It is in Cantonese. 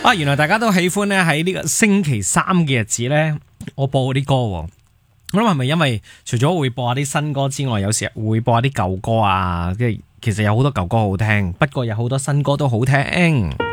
原來大家都喜歡咧喺呢個星期三嘅日子咧，我播嗰啲歌喎。我諗係咪因為除咗會播下啲新歌之外，有時會播下啲舊歌啊？即係其實有好多舊歌好聽，不過有好多新歌都好聽。